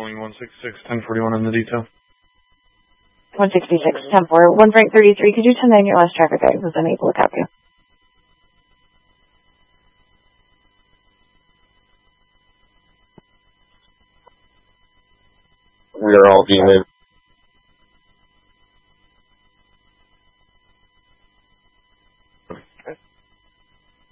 Boeing 166-1041 in the detail. 166, 10-4, 1 Frank 33. Could you 10-9 your last traffic guide? Was unable to copy you. We are all being